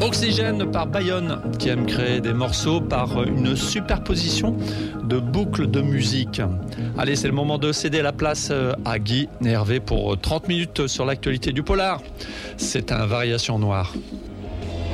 Oxygène par Bayonne, qui aime créer des morceaux par une superposition de boucles de musique. Allez, c'est le moment de céder la place à Guy et Hervé pour 30 minutes sur l'actualité du polar. C'est un Variation Noire.